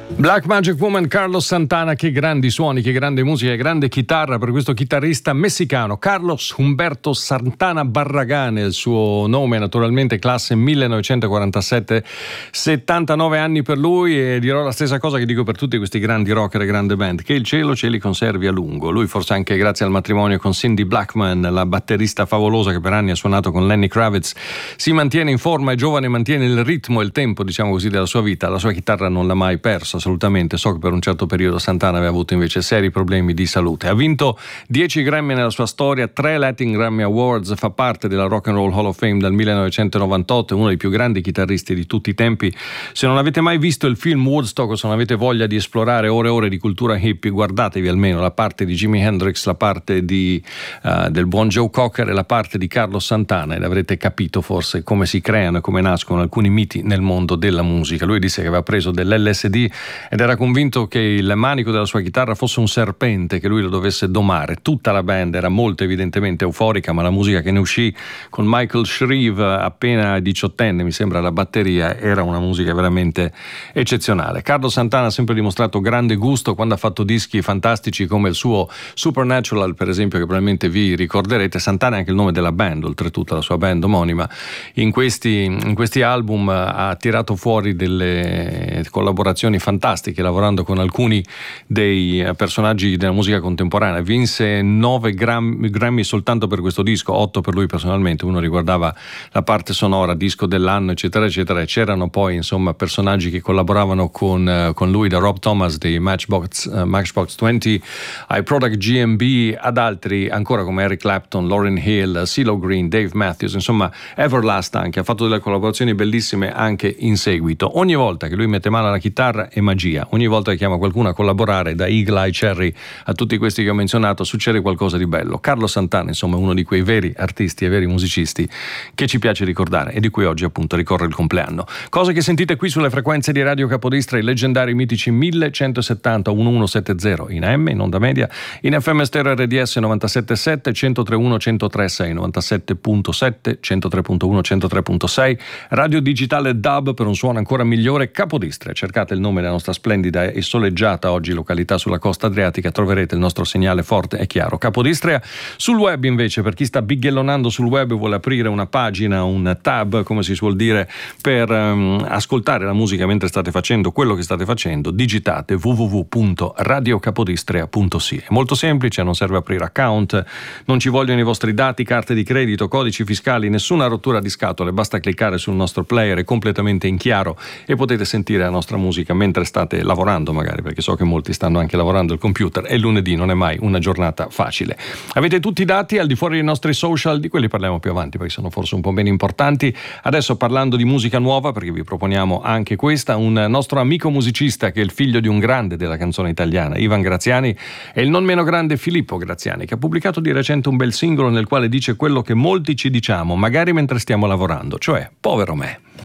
Black Magic Woman, Carlos Santana. Che grandi suoni, che grande musica, che grande chitarra per questo chitarrista messicano Carlos Humberto Santana Barragán, il suo nome, naturalmente classe 1947, 79 anni per lui, e dirò la stessa cosa che dico per tutti questi grandi rocker e grande band: che il cielo ce li conservi a lungo. Lui forse anche grazie al matrimonio con Cindy Blackman, la batterista favolosa che per anni ha suonato con Lenny Kravitz, si mantiene in forma, è giovane, mantiene il ritmo e il tempo, diciamo così, della sua vita. La sua chitarra non l'ha mai persa, assolutamente. So che per un certo periodo Santana aveva avuto invece seri problemi di salute. Ha vinto 10 Grammy nella sua storia, 3 Latin Grammy Awards, fa parte della Rock and Roll Hall of Fame dal 1998, è uno dei più grandi chitarristi di tutti i tempi. Se non avete mai visto il film Woodstock o se non avete voglia di esplorare ore e ore di cultura hippie, guardatevi almeno la parte di Jimi Hendrix, la parte del buon Joe Cocker e la parte di Carlos Santana, ed avrete capito forse come si creano e come nascono alcuni miti nel mondo della musica. Lui disse che aveva preso dell'LSD ed era convinto che il manico della sua chitarra fosse un serpente, che lui lo dovesse domare. Tutta la band era molto evidentemente euforica, ma la musica che ne uscì con Michael Shreve, appena 18enne mi sembra, alla batteria, era una musica veramente eccezionale. Carlos Santana ha sempre dimostrato grande gusto quando ha fatto dischi fantastici come il suo Supernatural, per esempio, che probabilmente vi ricorderete. Santana è anche il nome della band, oltretutto la sua band omonima. In questi album ha tirato fuori delle collaborazioni fantastiche, lavorando con alcuni dei personaggi della musica contemporanea. Vinse 9 Grammy soltanto per questo disco, 8 per lui personalmente. Uno riguardava la parte sonora, disco dell'anno, eccetera eccetera, e c'erano poi insomma personaggi che collaboravano con lui, da Rob Thomas dei Matchbox 20 ai Product GMB, ad altri ancora come Eric Clapton, Lauryn Hill, CeeLo Green, Dave Matthews, insomma Everlast anche. Ha fatto delle collaborazioni bellissime anche in seguito. Ogni volta che lui mette mano alla chitarra è magia, ogni volta che chiama qualcuno a collaborare, da Eagle Eye Cherry a tutti questi che ho menzionato, succede qualcosa di bello. Carlos Santana insomma è uno di quei veri artisti e veri musicisti che ci piace ricordare e di cui oggi appunto ricorre il compleanno. Cose che sentite qui sulle frequenze di Radio Capodistra, i leggendari mitici 1170 1170 in AM, in onda media, in FM stereo RDS 97.7, 103.1, 103.6, 97.7, 103.1, 103.6, radio digitale DAB per un suono ancora migliore. Capodistra, cercate il nome della nostra splendida e soleggiata oggi località sulla costa adriatica, troverete il nostro segnale forte e chiaro. Capodistria. Sul web invece, per chi sta bighellonando sul web e vuole aprire una pagina, un tab come si suol dire, per ascoltare la musica mentre state facendo quello che state facendo, digitate www.radiocapodistria.si. È molto semplice, non serve aprire account, non ci vogliono i vostri dati, carte di credito, codici fiscali, nessuna rottura di scatole, basta cliccare sul nostro player, è completamente in chiaro e potete sentire la nostra musica mentre state lavorando, magari, perché so che molti stanno anche lavorando al computer e lunedì non è mai una giornata facile. Avete tutti i dati al di fuori dei nostri social, di quelli parliamo più avanti perché sono forse un po' meno importanti. Adesso, parlando di musica nuova, perché vi proponiamo anche questa, un nostro amico musicista che è il figlio di un grande della canzone italiana, Ivan Graziani, e il non meno grande Filippo Graziani, che ha pubblicato di recente un bel singolo nel quale dice quello che molti ci diciamo, magari mentre stiamo lavorando, cioè povero me.